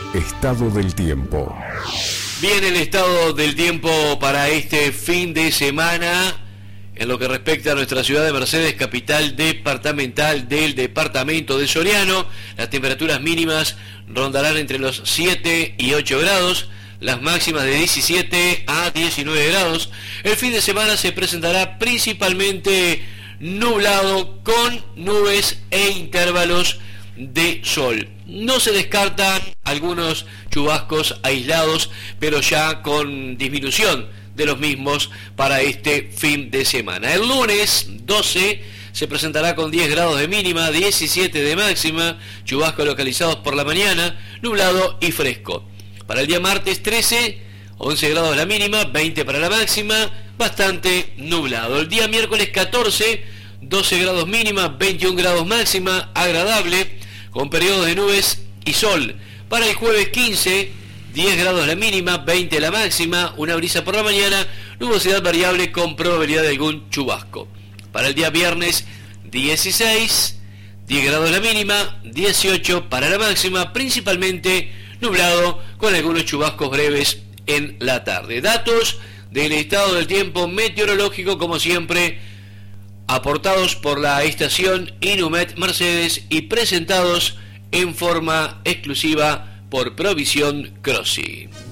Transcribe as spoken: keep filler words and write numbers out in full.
Estado del tiempo. Bien, el estado del tiempo para este fin de semana, en lo que respecta a nuestra ciudad de Mercedes, capital departamental del departamento de Soriano, las temperaturas mínimas rondarán entre los siete y ocho grados, las máximas de diecisiete a diecinueve grados. El fin de semana se presentará principalmente nublado con nubes e intervalos de sol. No se descartan algunos chubascos aislados, pero ya con disminución de los mismos para este fin de semana. El lunes doce se presentará con diez grados de mínima, diecisiete de máxima, chubascos localizados por la mañana, nublado y fresco. Para el día martes trece, once grados la mínima, veinte para la máxima, bastante nublado. El día miércoles catorce, doce grados mínima, veintiún grados máxima, agradable, con periodos de nubes y sol. Para el jueves quince, diez grados la mínima, veinte la máxima, una brisa por la mañana, nubosidad variable con probabilidad de algún chubasco. Para el día viernes dieciséis, diez grados la mínima, dieciocho para la máxima, principalmente nublado con algunos chubascos breves en la tarde. Datos del estado del tiempo meteorológico, como siempre, aportados por la estación Inumet Mercedes y presentados en forma exclusiva por Provisión Crossi.